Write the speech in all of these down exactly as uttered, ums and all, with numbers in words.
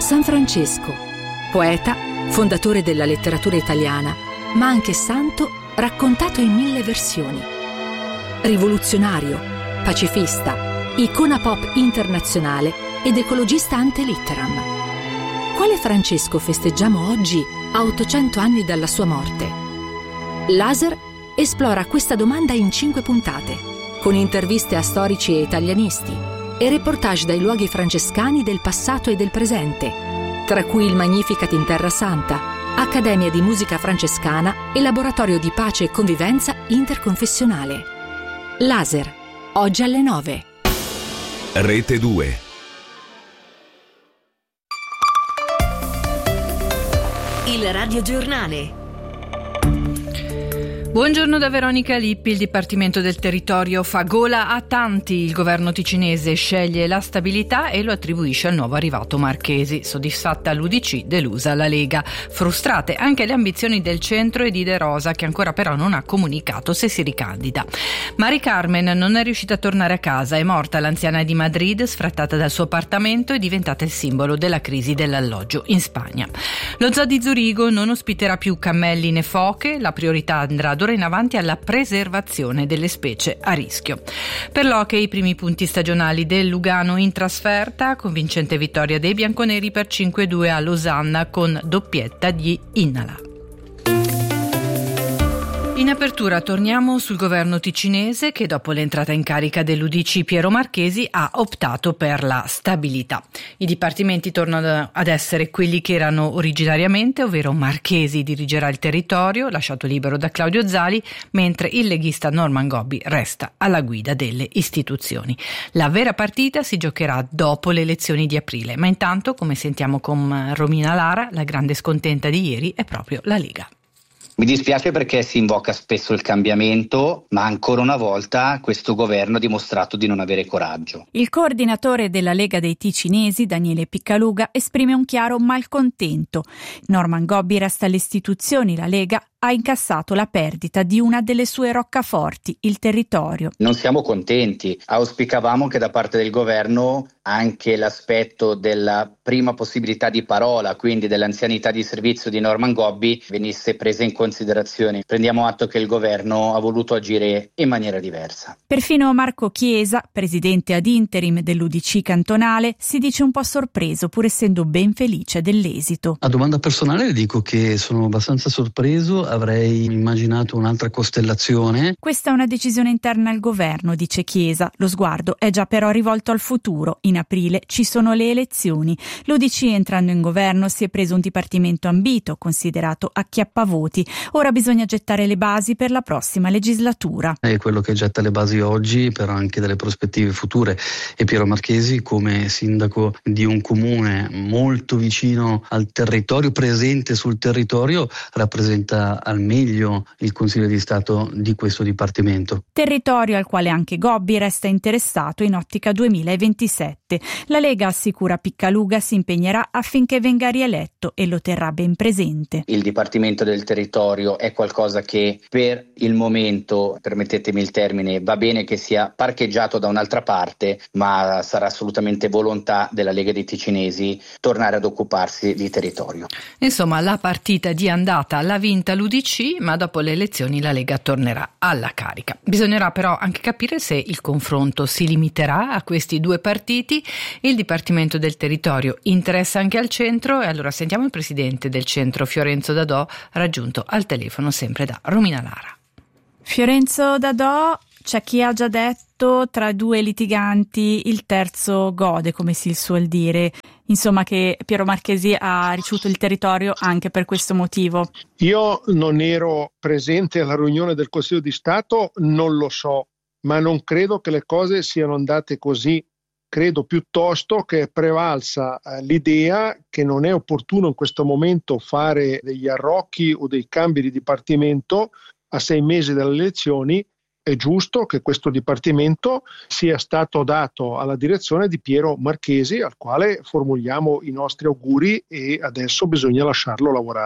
San Francesco, poeta, fondatore della letteratura italiana, ma anche santo raccontato in mille versioni. Rivoluzionario, pacifista, icona pop internazionale ed ecologista ante litteram. Quale Francesco festeggiamo oggi a ottocento anni dalla sua morte? Laser esplora questa domanda in cinque puntate, con interviste a storici e italianisti e reportage dai luoghi francescani del passato e del presente, tra cui il Magnificat in Terra Santa, Accademia di Musica Francescana e Laboratorio di Pace e Convivenza Interconfessionale. Laser, oggi alle nove. Rete due. Il radiogiornale. Buongiorno da Veronica Lippi. Il Dipartimento del Territorio fa gola a tanti. Il governo ticinese sceglie la stabilità e lo attribuisce al nuovo arrivato Marchesi. Soddisfatta l'U D C, delusa la Lega. Frustrate anche le ambizioni del centro e di De Rosa, che ancora però non ha comunicato se si ricandida. Mari Carmen non è riuscita a tornare a casa. È morta l'anziana di Madrid, sfrattata dal suo appartamento e diventata il simbolo della crisi dell'alloggio in Spagna. Lo zoo di Zurigo non ospiterà più cammelli né foche. La priorità andrà d'ora in avanti alla preservazione delle specie a rischio. Per l'hockey, i primi punti stagionali del Lugano in trasferta, convincente vittoria dei bianconeri per cinque a due a Losanna con doppietta di Innala. In apertura torniamo sul governo ticinese che dopo l'entrata in carica dell'U D C Piero Marchesi ha optato per la stabilità. I dipartimenti tornano ad essere quelli che erano originariamente, ovvero Marchesi dirigerà il territorio, lasciato libero da Claudio Zali, mentre il leghista Norman Gobbi resta alla guida delle istituzioni. La vera partita si giocherà dopo le elezioni di aprile, ma intanto, come sentiamo con Romina Lara, la grande scontenta di ieri è proprio la Lega. Mi dispiace perché si invoca spesso il cambiamento, ma ancora una volta questo governo ha dimostrato di non avere coraggio. Il coordinatore della Lega dei Ticinesi, Daniele Piccaluga, esprime un chiaro malcontento. Norman Gobbi resta alle istituzioni, la Lega ha incassato la perdita di una delle sue roccaforti, il territorio. Non siamo contenti, auspicavamo che da parte del governo anche l'aspetto della prima possibilità di parola, quindi dell'anzianità di servizio di Norman Gobbi, venisse presa in considerazione. Prendiamo atto che il governo ha voluto agire in maniera diversa. Perfino Marco Chiesa, presidente ad interim dell'U D C cantonale, si dice un po' sorpreso, pur essendo ben felice dell'esito. A domanda personale le dico che sono abbastanza sorpreso. Avrei immaginato un'altra costellazione. Questa è una decisione interna al governo, dice Chiesa. Lo sguardo è già però rivolto al futuro. In aprile ci sono le elezioni. L'U D C, entrando in governo, si è preso un dipartimento ambito, considerato acchiappavoti. Ora bisogna gettare le basi per la prossima legislatura. È quello che getta le basi oggi, però anche delle prospettive future. E Piero Marchesi, come sindaco di un comune molto vicino al territorio, presente sul territorio, rappresenta al meglio il Consiglio di Stato di questo Dipartimento. Territorio al quale anche Gobbi resta interessato in ottica duemilaventisette. La Lega, assicura Piccaluga, si impegnerà affinché venga rieletto e lo terrà ben presente. Il Dipartimento del Territorio è qualcosa che per il momento, permettetemi il termine, va bene che sia parcheggiato da un'altra parte, ma sarà assolutamente volontà della Lega dei Ticinesi tornare ad occuparsi di territorio. Insomma, la partita di andata l'ha vinta l'U D C, ma dopo le elezioni la Lega tornerà alla carica. Bisognerà però anche capire se il confronto si limiterà a questi due partiti. Il Dipartimento del Territorio interessa anche al centro e allora sentiamo il presidente del centro, Fiorenzo Dadò, raggiunto al telefono sempre da Romina Lara. Fiorenzo Dadò, c'è chi ha già detto tra due litiganti il terzo gode, come si suol dire. Insomma, che Piero Marchesi ha ricevuto il territorio anche per questo motivo. Io non ero presente alla riunione del Consiglio di Stato, non lo so, ma non credo che le cose siano andate così. Credo piuttosto che è prevalsa eh, l'idea che non è opportuno in questo momento fare degli arrocchi o dei cambi di dipartimento a sei mesi dalle elezioni. È giusto che questo dipartimento sia stato dato alla direzione di Piero Marchesi, al quale formuliamo i nostri auguri e adesso bisogna lasciarlo lavorare.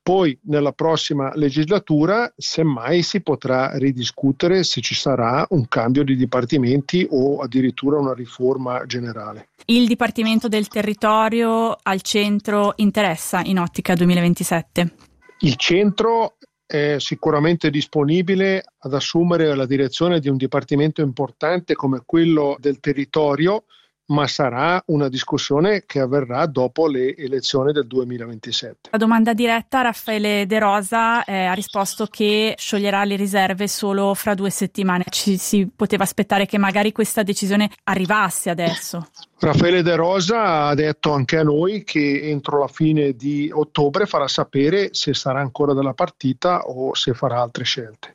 Poi nella prossima legislatura semmai si potrà ridiscutere se ci sarà un cambio di dipartimenti o addirittura una riforma generale. Il Dipartimento del Territorio al centro interessa in ottica duemilaventisette? Il centro è sicuramente disponibile ad assumere la direzione di un dipartimento importante come quello del territorio, ma sarà una discussione che avverrà dopo le elezioni del duemilaventisette. La domanda diretta, Raffaele De Rosa eh, ha risposto che scioglierà le riserve solo fra due settimane. Ci si poteva aspettare che magari questa decisione arrivasse adesso? Raffaele De Rosa ha detto anche a noi che entro la fine di ottobre farà sapere se sarà ancora della partita o se farà altre scelte.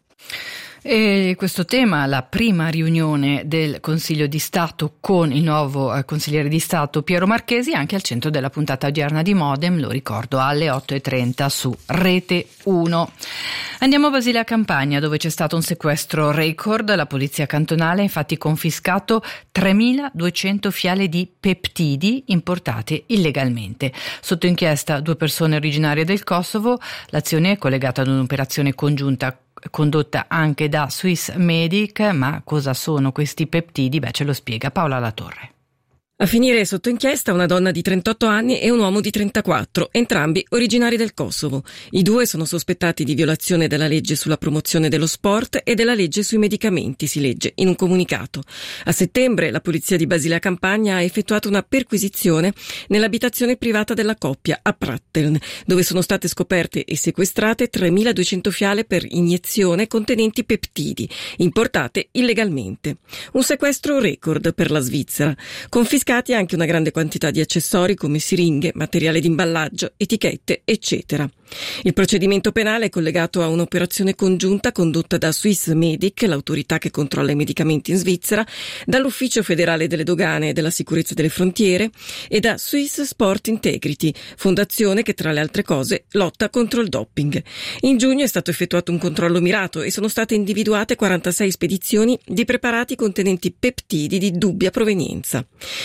E questo tema, la prima riunione del Consiglio di Stato con il nuovo eh, consigliere di Stato Piero Marchesi, anche al centro della puntata odierna di Modem, lo ricordo, alle otto e trenta su Rete uno. Andiamo a Basilea Campania, dove c'è stato un sequestro record. La polizia cantonale ha infatti confiscato tremiladuecento fiale di peptidi importate illegalmente. Sotto inchiesta due persone originarie del Kosovo. L'azione è collegata ad un'operazione congiunta condotta anche da Swissmedic. Ma cosa sono questi peptidi? Beh, ce lo spiega Paola Latorre. A finire sotto inchiesta una donna di trentotto anni e un uomo di trentaquattro, entrambi originari del Kosovo. I due sono sospettati di violazione della legge sulla promozione dello sport e della legge sui medicamenti, si legge in un comunicato. A settembre la polizia di Basilea Campania ha effettuato una perquisizione nell'abitazione privata della coppia a Pratteln, dove sono state scoperte e sequestrate tremiladuecento fiale per iniezione contenenti peptidi, importate illegalmente. Un sequestro record per la Svizzera. Confiscati anche una grande quantità di accessori come siringhe, materiale di imballaggio, etichette, eccetera. Il procedimento penale è collegato a un'operazione congiunta condotta da Swissmedic, l'autorità che controlla i medicamenti in Svizzera, dall'Ufficio federale delle dogane e della sicurezza delle frontiere e da Swiss Sport Integrity, fondazione che tra le altre cose lotta contro il doping. In giugno è stato effettuato un controllo mirato e sono state individuate quarantasei spedizioni di preparati contenenti peptidi di dubbia provenienza.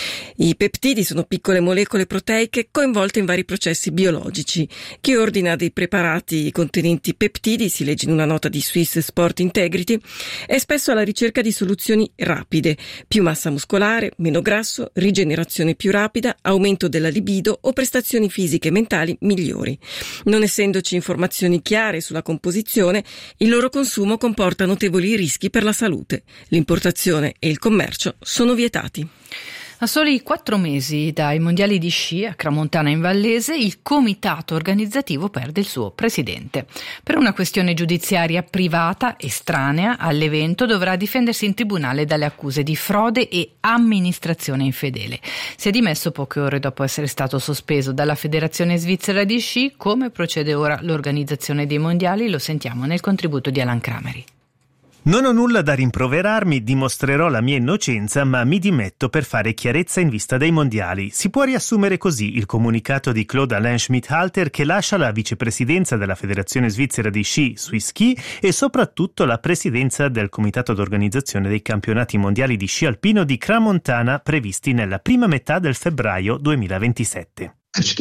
I peptidi sono piccole molecole proteiche coinvolte in vari processi biologici. Chi ordina dei preparati contenenti peptidi, si legge in una nota di Swiss Sport Integrity, è spesso alla ricerca di soluzioni rapide, più massa muscolare, meno grasso, rigenerazione più rapida, aumento della libido o prestazioni fisiche e mentali migliori. Non essendoci informazioni chiare sulla composizione, il loro consumo comporta notevoli rischi per la salute. L'importazione e il commercio sono vietati. A soli quattro mesi dai mondiali di sci a Cramontana in Vallese, il comitato organizzativo perde il suo presidente. Per una questione giudiziaria privata, estranea all'evento, dovrà difendersi in tribunale dalle accuse di frode e amministrazione infedele. Si è dimesso poche ore dopo essere stato sospeso dalla Federazione Svizzera di Sci. Come procede ora l'organizzazione dei mondiali? Lo sentiamo nel contributo di Alan Crameri. Non ho nulla da rimproverarmi, dimostrerò la mia innocenza, ma mi dimetto per fare chiarezza in vista dei mondiali. Si può riassumere così il comunicato di Claude Alain Schmidhalter, che lascia la vicepresidenza della Federazione Svizzera di Sci, Swisski, e soprattutto la presidenza del comitato d'organizzazione dei campionati mondiali di sci alpino di Cramontana, previsti nella prima metà del febbraio duemilaventisette.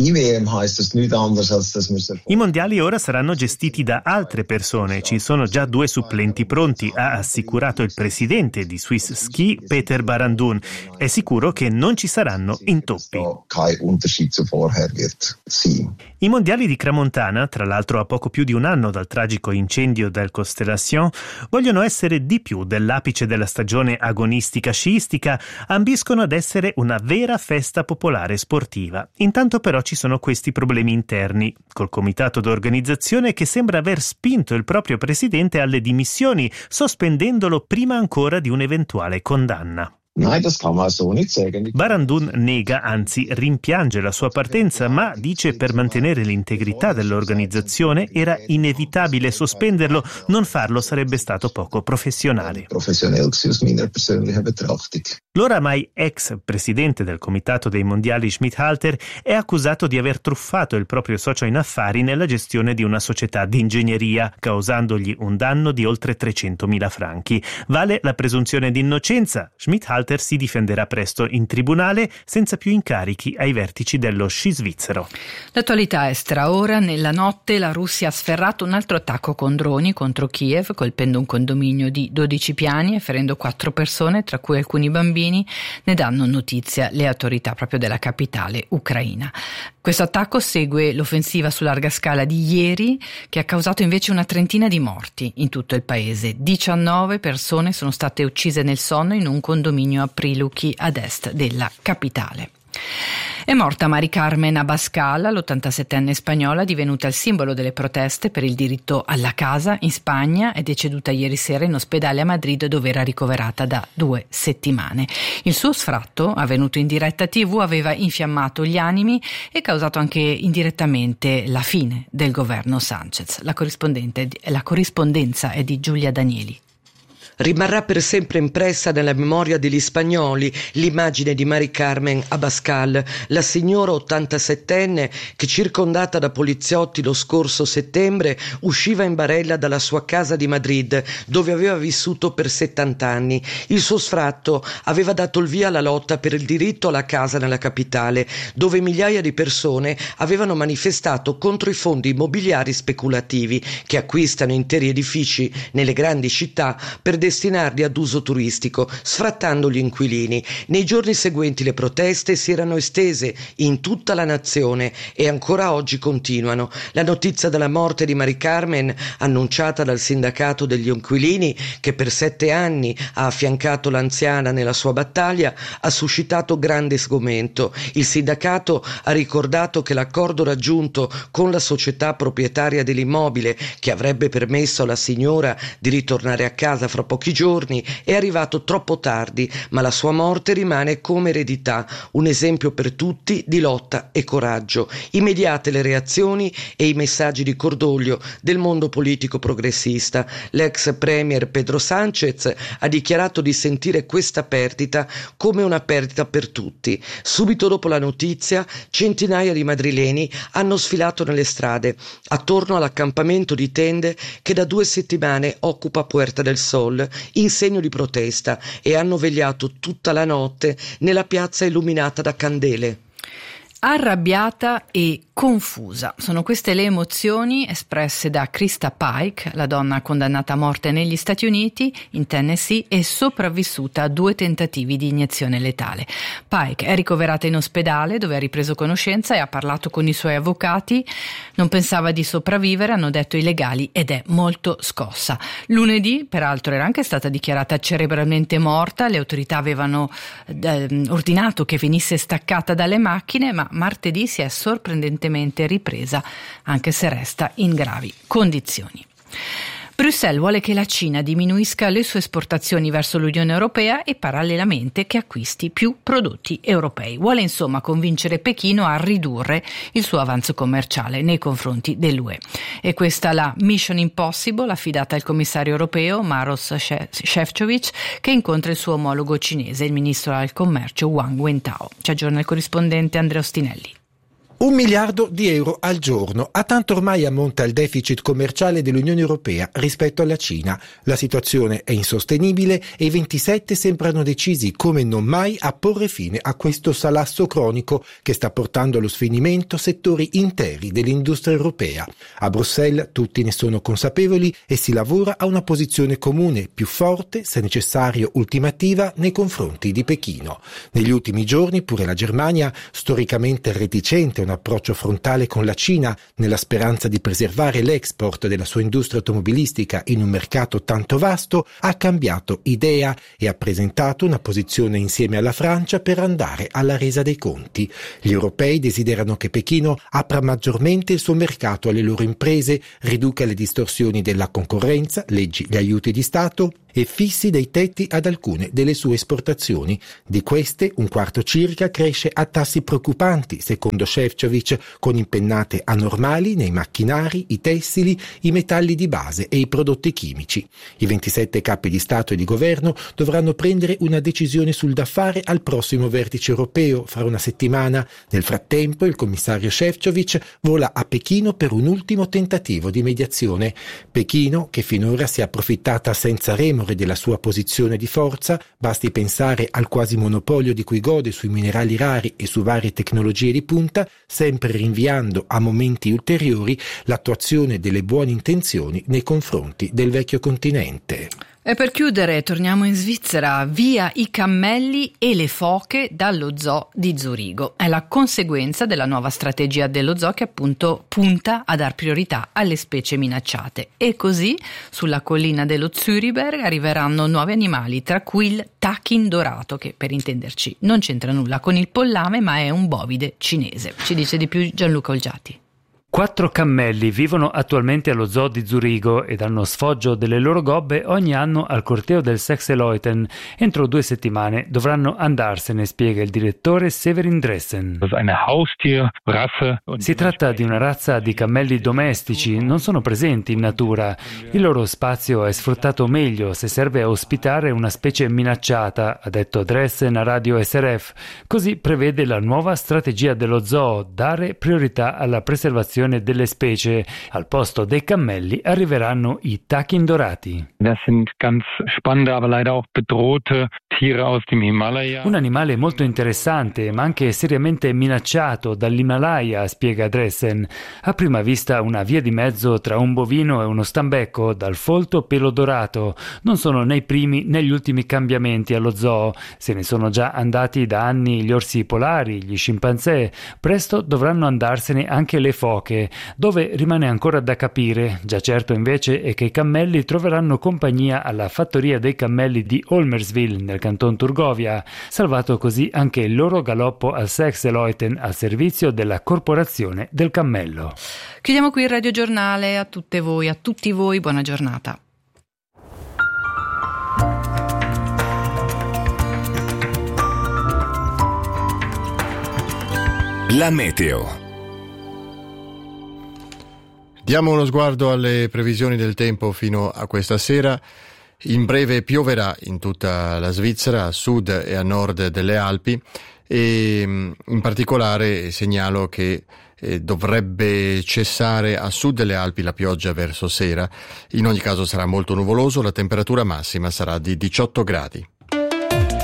I mondiali ora saranno gestiti da altre persone. Ci sono già due supplenti pronti, ha assicurato il presidente di Swiss Ski, Peter Barandun. È sicuro che non ci saranno intoppi. I mondiali di Cramontana, tra l'altro a poco più di un anno dal tragico incendio del Constellation, vogliono essere di più dell'apice della stagione agonistica sciistica, ambiscono ad essere una vera festa popolare sportiva. Intanto però ci sono questi problemi interni, col comitato d'organizzazione che sembra aver spinto il proprio presidente alle dimissioni, sospendendolo prima ancora di un'eventuale condanna. Barandun nega, anzi rimpiange la sua partenza, ma dice per mantenere l'integrità dell'organizzazione era inevitabile sospenderlo, non farlo sarebbe stato poco professionale. L'oramai ex presidente del comitato dei mondiali Schmidhalter è accusato di aver truffato il proprio socio in affari nella gestione di una società di ingegneria, causandogli un danno di oltre trecentomila franchi. Vale la presunzione di innocenza. Schmidhalter Walter si difenderà presto in tribunale senza più incarichi ai vertici dello sci svizzero. L'attualità estera ora. Nella notte la Russia ha sferrato un altro attacco con droni contro Kiev, colpendo un condominio di dodici piani e ferendo quattro persone, tra cui alcuni bambini. Ne danno notizia le autorità proprio della capitale ucraina. Questo attacco segue l'offensiva su larga scala di ieri, che ha causato invece una trentina di morti in tutto il paese. diciannove persone sono state uccise nel sonno in un condominio a Priluki, ad est della capitale. È morta Mari Carmen Abascal, l'ottantasettenne spagnola divenuta il simbolo delle proteste per il diritto alla casa in Spagna. È deceduta ieri sera in ospedale a Madrid, dove era ricoverata da due settimane. Il suo sfratto, avvenuto in diretta tivù, aveva infiammato gli animi e causato anche indirettamente la fine del governo Sánchez. La, corrispondente, la corrispondenza è di Giulia Danieli. Rimarrà per sempre impressa nella memoria degli spagnoli l'immagine di Mari Carmen Abascal, la signora ottantasettenne che, circondata da poliziotti lo scorso settembre, usciva in barella dalla sua casa di Madrid, dove aveva vissuto per settanta anni. Il suo sfratto aveva dato il via alla lotta per il diritto alla casa nella capitale, dove migliaia di persone avevano manifestato contro i fondi immobiliari speculativi che acquistano interi edifici nelle grandi città per destinarli ad uso turistico, sfrattando gli inquilini. Nei giorni seguenti le proteste si erano estese in tutta la nazione e ancora oggi continuano. La notizia della morte di Mari Carmen, annunciata dal sindacato degli inquilini, che per sette anni ha affiancato l'anziana nella sua battaglia, ha suscitato grande sgomento. Il sindacato ha ricordato che l'accordo raggiunto con la società proprietaria dell'immobile, che avrebbe permesso alla signora di ritornare a casa fra pochi giorni, è arrivato troppo tardi, ma la sua morte rimane come eredità, un esempio per tutti di lotta e coraggio. Immediate le reazioni e i messaggi di cordoglio del mondo politico progressista. L'ex premier Pedro Sánchez ha dichiarato di sentire questa perdita come una perdita per tutti. Subito dopo la notizia, centinaia di madrileni hanno sfilato nelle strade attorno all'accampamento di tende che da due settimane occupa Puerta del Sol, in segno di protesta, e hanno vegliato tutta la notte nella piazza illuminata da candele. Arrabbiata e confusa. Sono queste le emozioni espresse da Krista Pike, la donna condannata a morte negli Stati Uniti, in Tennessee, e sopravvissuta a due tentativi di iniezione letale. Pike è ricoverata in ospedale, dove ha ripreso conoscenza e ha parlato con i suoi avvocati. Non pensava di sopravvivere, hanno detto i legali, ed è molto scossa. Lunedì, peraltro, era anche stata dichiarata cerebralmente morta. Le autorità avevano eh, ordinato che venisse staccata dalle macchine, ma martedì si è sorprendentemente ripresa, anche se resta in gravi condizioni. Bruxelles vuole che la Cina diminuisca le sue esportazioni verso l'Unione Europea e parallelamente che acquisti più prodotti europei. Vuole insomma convincere Pechino a ridurre il suo avanzo commerciale nei confronti dell'U E. E questa la mission impossible affidata al commissario europeo Maros Šefčovič, che incontra il suo omologo cinese, il ministro al commercio Wang Wentao. Ci aggiorna il corrispondente Andrea Ostinelli. Un miliardo di euro al giorno, a tanto ormai ammonta il deficit commerciale dell'Unione Europea rispetto alla Cina. La situazione è insostenibile e i ventisette sembrano decisi come non mai a porre fine a questo salasso cronico che sta portando allo sfinimento settori interi dell'industria europea. A Bruxelles tutti ne sono consapevoli e si lavora a una posizione comune, più forte, se necessario ultimativa, nei confronti di Pechino. Negli ultimi giorni pure la Germania, storicamente reticente a un approccio frontale con la Cina, nella speranza di preservare l'export della sua industria automobilistica in un mercato tanto vasto, ha cambiato idea e ha presentato una posizione insieme alla Francia per andare alla resa dei conti. Gli europei desiderano che Pechino apra maggiormente il suo mercato alle loro imprese, riduca le distorsioni della concorrenza, leggi gli aiuti di Stato, e fissi dei tetti ad alcune delle sue esportazioni. Di queste, un quarto circa cresce a tassi preoccupanti, secondo Šefčovič, con impennate anormali nei macchinari, i tessili, i metalli di base e i prodotti chimici. I ventisette capi di Stato e di Governo dovranno prendere una decisione sul da fare al prossimo vertice europeo fra una settimana. Nel frattempo, il commissario Šefčovič vola a Pechino per un ultimo tentativo di mediazione. Pechino, che finora si è approfittata senza remo remore della sua posizione di forza, basti pensare al quasi monopolio di cui gode sui minerali rari e su varie tecnologie di punta, sempre rinviando a momenti ulteriori l'attuazione delle buone intenzioni nei confronti del vecchio continente. E per chiudere torniamo in Svizzera, via i cammelli e le foche dallo zoo di Zurigo. È la conseguenza della nuova strategia dello zoo che appunto punta a dar priorità alle specie minacciate. E così sulla collina dello Züriberg arriveranno nuovi animali, tra cui il tachin dorato, che per intenderci non c'entra nulla con il pollame ma è un bovide cinese. Ci dice di più Gianluca Olgiati. Quattro cammelli vivono attualmente allo zoo di Zurigo e danno sfoggio delle loro gobbe ogni anno al corteo del Sechseleuten. Entro due settimane dovranno andarsene, spiega il direttore Severin Dressen. Si tratta di una razza di cammelli domestici, non sono presenti in natura. Il loro spazio è sfruttato meglio se serve a ospitare una specie minacciata, ha detto Dressen a Radio S R F. Così prevede la nuova strategia dello zoo, dare priorità alla preservazione delle specie. Al posto dei cammelli arriveranno i tachin dorati. Un animale molto interessante ma anche seriamente minacciato dall'Himalaya, spiega Dressen. A prima vista una via di mezzo tra un bovino e uno stambecco, dal folto pelo dorato. Non sono né i primi né gli ultimi cambiamenti allo zoo. Se ne sono già andati da anni gli orsi polari, gli scimpanzé. Presto dovranno andarsene anche le foche. Dove rimane ancora da capire. Già certo invece è che i cammelli troveranno compagnia alla fattoria dei cammelli di Olmersville nel canton Turgovia, salvato così anche il loro galoppo al Sechseleuten al servizio della corporazione del cammello. Chiudiamo qui il radiogiornale. A tutte voi, a tutti voi, buona giornata. La meteo. Diamo uno sguardo alle previsioni del tempo fino a questa sera. In breve pioverà in tutta la Svizzera, a sud e a nord delle Alpi, e in particolare segnalo che eh, dovrebbe cessare a sud delle Alpi la pioggia verso sera. In ogni caso sarà molto nuvoloso, la temperatura massima sarà di diciotto gradi.